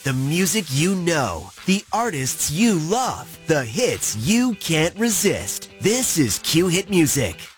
The music you know, the artists you love, the hits you can't resist. This is Q Hit Music.